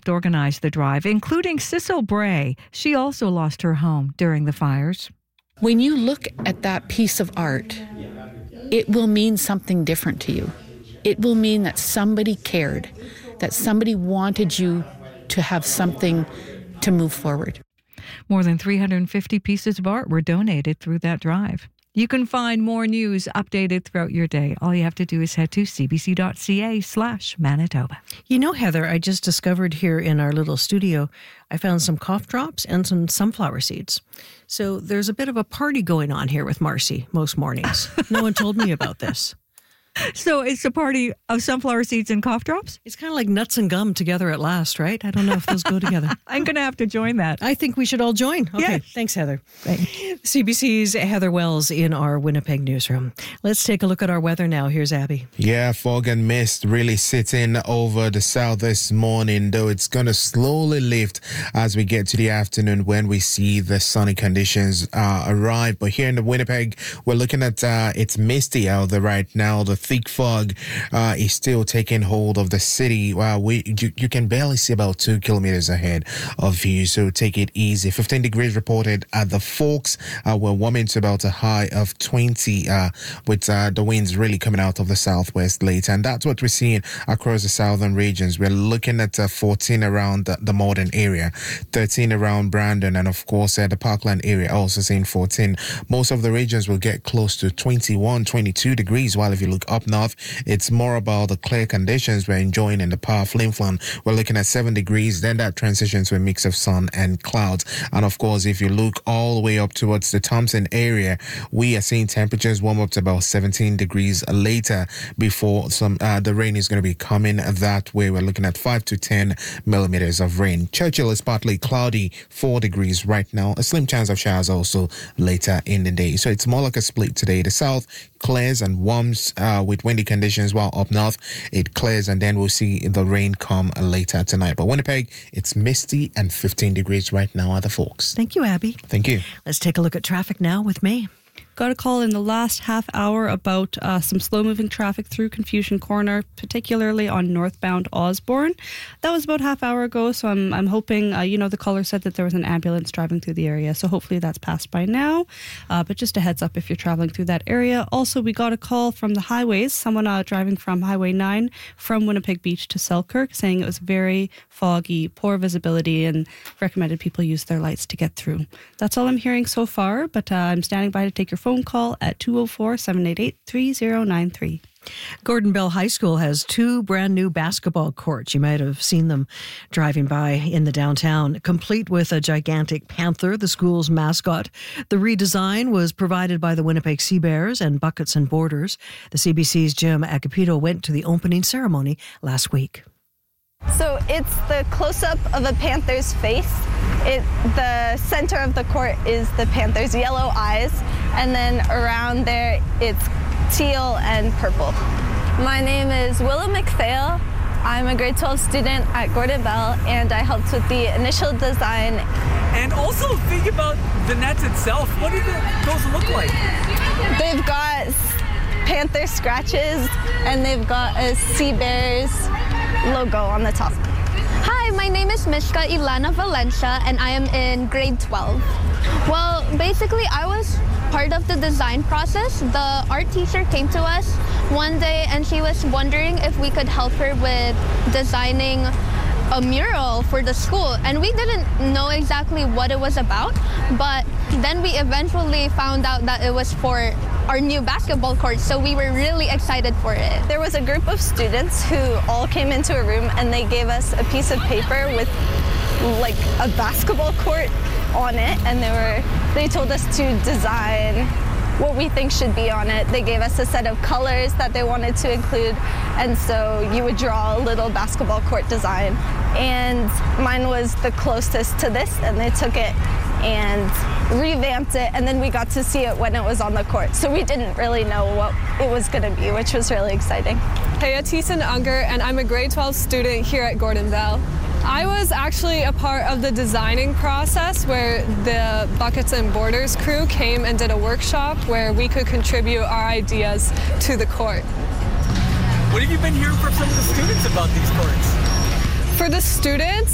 helped organize the drive, including Cecil Bray. She also lost her home during the fires. When you look at that piece of art, it will mean something different to you. It will mean that somebody cared, that somebody wanted you to have something to move forward. More than 350 pieces of art were donated through that drive. You can find more news updated throughout your day. All you have to do is head to cbc.ca/Manitoba. You know, Heather, I just discovered here in our little studio, I found some cough drops and some sunflower seeds. So there's a bit of a party going on here with Marcy most mornings. No one told me about this. So it's a party of sunflower seeds and cough drops? It's kind of like nuts and gum together at last, right? I don't know if those go together. I'm going to have to join that. I think we should all join. Okay, yeah. Thanks, Heather. Thanks. CBC's Heather Wells in our Winnipeg newsroom. Let's take a look at our weather now. Here's Abby. Yeah, fog and mist really sitting over the south this morning, though it's going to slowly lift as we get to the afternoon when we see the sunny conditions arrive. But here in the Winnipeg, we're looking at it's misty out there right now. The thick fog is still taking hold of the city. You can barely see about 2 kilometers ahead of you, so take it easy. 15 degrees reported at the Forks. We're warming to about a high of 20 with the winds really coming out of the southwest later, and that's what we're seeing across the southern regions. We're looking at 14 around the Morden area, 13 around Brandon, and of course the Parkland area also seeing 14. Most of the regions will get close to 21, 22 degrees, while if you look up north, it's more about the clear conditions we're enjoying in the Par Flin Flon. We're looking at 7 degrees, then that transitions to a mix of sun and clouds. And of course, if you look all the way up towards the Thompson area, we are seeing temperatures warm up to about 17 degrees later before the rain is going to be coming that way. We're looking at 5 to 10 millimeters of rain. Churchill is partly cloudy, 4 degrees right now. A slim chance of showers also later in the day. So it's more like a split today. The south clears and warms with windy conditions, while up north it clears and then we'll see the rain come later tonight. But Winnipeg, it's misty and 15 degrees right now at the Forks. Thank you, Abby. Thank you. Let's take a look at traffic now with May. Got a call in the last half hour about some slow-moving traffic through Confusion Corner, particularly on northbound Osborne. That was about half hour ago, so I'm hoping, the caller said that there was an ambulance driving through the area, so hopefully that's passed by now. But just a heads up if you're traveling through that area. Also, we got a call from the highways, someone driving from Highway 9 from Winnipeg Beach to Selkirk, saying it was very foggy, poor visibility, and recommended people use their lights to get through. That's all I'm hearing so far, but I'm standing by to take your phone call at 204-788-3093. Gordon Bell High School has 2 brand new basketball courts. You might have seen them driving by in the downtown, complete with a gigantic panther, the school's mascot. The redesign was provided by the Winnipeg Sea Bears and Buckets and Borders. The CBC's Jim Agapito went to the opening ceremony last week. So it's the close-up of a panther's face. The center of the court is the panther's yellow eyes, and then around there it's teal and purple. My name is Willa McPhail. I'm a grade 12 student at Gordon Bell, and I helped with the initial design. And also think about the nets itself. What do those look like? They've got panther scratches, and they've got a Sea Bears logo on the top. Hi, my name is Mishka Ilana Valencia, and I am in grade 12. Well, basically, I was part of the design process. The art teacher came to us one day, and she was wondering if we could help her with designing a mural for the school, and we didn't know exactly what it was about, but then we eventually found out that it was for our new basketball court, so we were really excited for it. There was a group of students who all came into a room, and they gave us a piece of paper with like a basketball court on it, and they told us to design what we think should be on it. They gave us a set of colors that they wanted to include, and so you would draw a little basketball court design. And mine was the closest to this, and they took it and revamped it, and then we got to see it when it was on the court. So we didn't really know what it was going to be, which was really exciting. Hey, Atison Unger, and I'm a grade 12 student here at Gordon Bell. I was actually a part of the designing process where the Buckets and Borders crew came and did a workshop where we could contribute our ideas to the court. What have you been hearing from some of the students about these courts? For the students,